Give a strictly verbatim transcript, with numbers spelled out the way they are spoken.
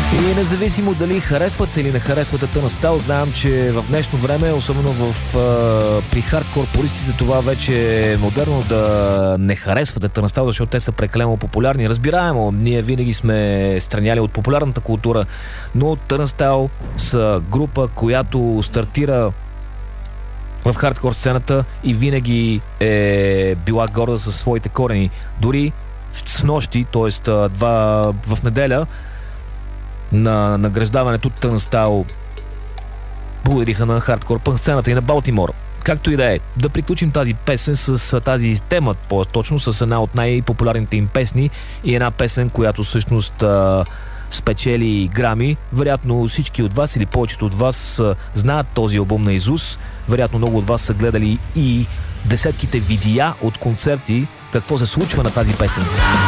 И независимо дали харесвате или не харесвате Turnstile, знам, че в днешно време, особено в, а, при хардкорпористите, това вече е модерно да не харесвате Turnstile, защото те са прекалено популярни. Разбираемо, ние винаги сме страняли от популярната култура, но Turnstile са група, която стартира в хардкор сцената и винаги е била горда със своите корени. Дори с нощи, т.е. два в неделя, на награждаването Turnstile благодариха на хардкор пънк сцената и на Балтимор. Както и да е, да приключим тази песен с тази тема, по-точно с една от най-популярните им песни и една песен, която всъщност а, спечели грами. Вероятно всички от вас или повечето от вас а, знаят този албум на Изус. Вероятно много от вас са гледали и десетките видеа от концерти, какво се случва на тази песен.